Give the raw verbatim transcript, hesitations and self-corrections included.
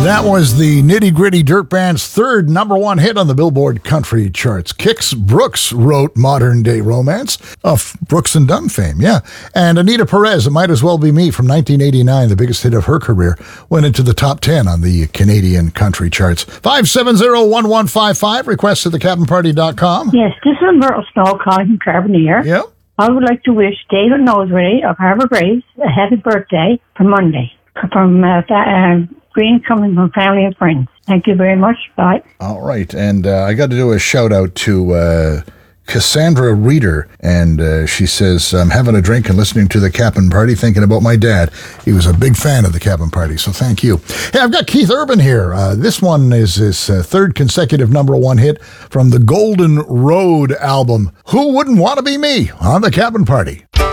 That was the Nitty Gritty Dirt Band's third number one hit on the Billboard country charts. Kix Brooks wrote Modern Day Romance of Brooks and Dunn fame, yeah. And Anita Perez, It Might As Well Be Me from nineteen eighty-nine, the biggest hit of her career, went into the top ten on the Canadian country charts. five seven zero, one one five five, request at the captain party dot com. Yes, this is Myrtle Snow calling from Carbonear. Yeah. I would like to wish David Noseworthy of Harbour Grace a happy birthday for Monday. From uh, that, uh, Green coming from family and friends. Thank you very much. Bye. All right. And uh, I got to do a shout out to uh, Cassandra Reeder. And uh, she says, I'm having a drink and listening to the Cap'n Party, thinking about my dad. He was a big fan of the Cap'n Party. So thank you. Hey, I've got Keith Urban here. Uh, this one is his uh, third consecutive number one hit from the Golden Road album. Who Wouldn't Want to Be Me on the Cap'n Party?